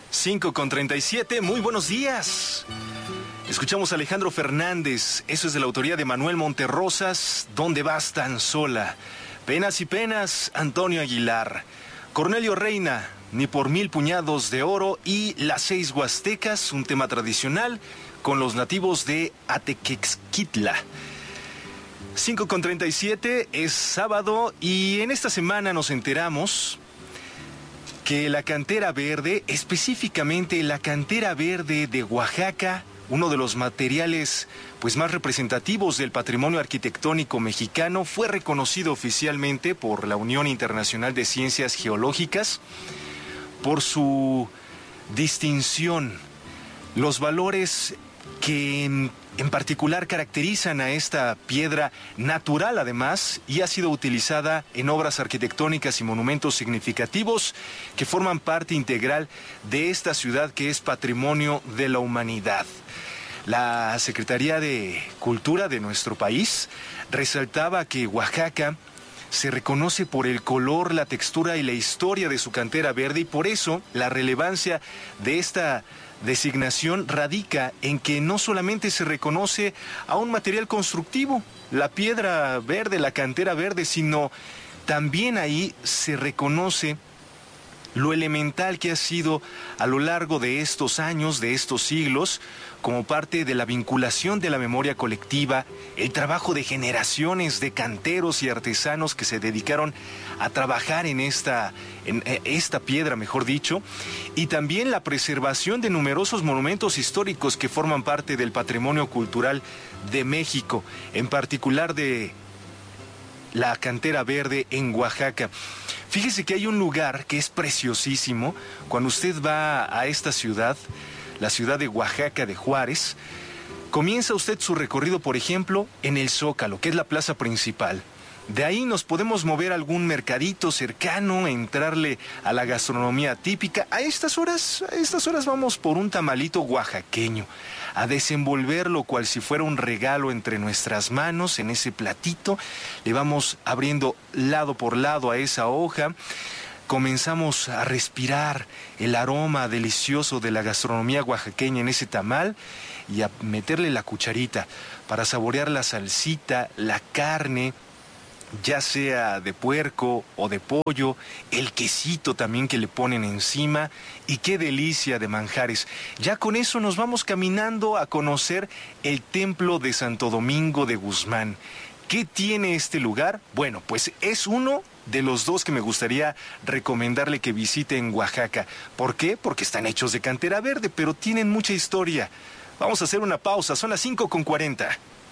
5:37, muy buenos días. Escuchamos a Alejandro Fernández, eso es de la autoría de Manuel Monterrosas, ¿Dónde vas tan sola? Penas y penas, Antonio Aguilar. Cornelio Reina, Ni por mil puñados de oro y Las Seis Huastecas, un tema tradicional con los nativos de Atequexquitla. 5:37, es sábado y en esta semana nos enteramos que la Cantera Verde, específicamente la Cantera Verde de Oaxaca, uno de los materiales más representativos del patrimonio arquitectónico mexicano, fue reconocido oficialmente por la Unión Internacional de Ciencias Geológicas por su distinción, los valores que en particular caracterizan a esta piedra natural además, y ha sido utilizada en obras arquitectónicas y monumentos significativos que forman parte integral de esta ciudad que es patrimonio de la humanidad. La Secretaría de Cultura de nuestro país resaltaba que Oaxaca se reconoce por el color, la textura y la historia de su cantera verde, y por eso la relevancia de esta designación radica en que no solamente se reconoce a un material constructivo, la piedra verde, la cantera verde, sino también ahí se reconoce lo elemental que ha sido a lo largo de estos años, de estos siglos, como parte de la vinculación de la memoria colectiva, el trabajo de generaciones de canteros y artesanos que se dedicaron a trabajar en esta piedra, mejor dicho, y también la preservación de numerosos monumentos históricos que forman parte del patrimonio cultural de México, en particular de la Cantera Verde en Oaxaca. Fíjese que hay un lugar que es preciosísimo. Cuando usted va a esta ciudad, la ciudad de Oaxaca de Juárez, comienza usted su recorrido, por ejemplo, en el Zócalo, que es la plaza principal. De ahí nos podemos mover a algún mercadito cercano, entrarle a la gastronomía típica. A estas horas vamos por un tamalito oaxaqueño, a desenvolverlo cual si fuera un regalo entre nuestras manos en ese platito. Le vamos abriendo lado por lado a esa hoja. Comenzamos a respirar el aroma delicioso de la gastronomía oaxaqueña en ese tamal y a meterle la cucharita para saborear la salsita, la carne, ya sea de puerco o de pollo, el quesito también que le ponen encima, y qué delicia de manjares. Ya con eso nos vamos caminando a conocer el templo de Santo Domingo de Guzmán. ¿Qué tiene este lugar? Bueno, pues es uno de los dos que me gustaría recomendarle que visite en Oaxaca. ¿Por qué? Porque están hechos de cantera verde, pero tienen mucha historia. Vamos a hacer una pausa, son las 5:40.